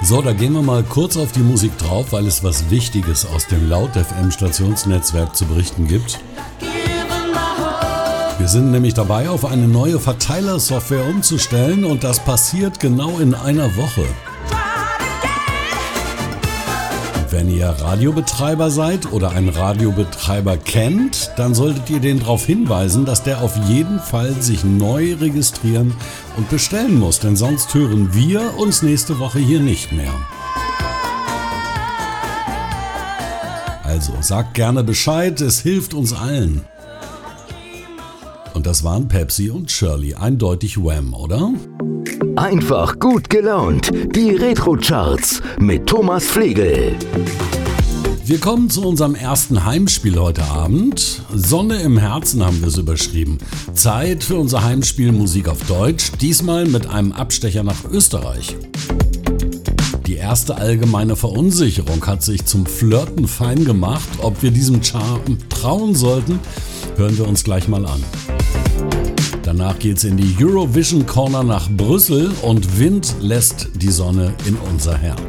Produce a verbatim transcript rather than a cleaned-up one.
So, da gehen wir mal kurz auf die Musik drauf, weil es was Wichtiges aus dem Laut-F M-Stationsnetzwerk zu berichten gibt. Wir sind nämlich dabei, auf eine neue Verteilersoftware umzustellen und das passiert genau in einer Woche. Wenn ihr Radiobetreiber seid oder einen Radiobetreiber kennt, dann solltet ihr den darauf hinweisen, dass der auf jeden Fall sich neu registrieren und bestellen muss, denn sonst hören wir uns nächste Woche hier nicht mehr. Also sagt gerne Bescheid, es hilft uns allen. Und das waren Pepsi und Shirley, eindeutig Wham, oder? Einfach gut gelaunt. Die Retro-Charts mit Thomas Flegel. Wir kommen zu unserem ersten Heimspiel heute Abend. Sonne im Herzen haben wir es überschrieben. Zeit für unser Heimspiel Musik auf Deutsch, diesmal mit einem Abstecher nach Österreich. Die erste allgemeine Verunsicherung hat sich zum Flirten fein gemacht. Ob wir diesem Charme trauen sollten, hören wir uns gleich mal an. Danach geht's in die Eurovision Corner nach Brüssel und Wind lässt die Sonne in unser Herz.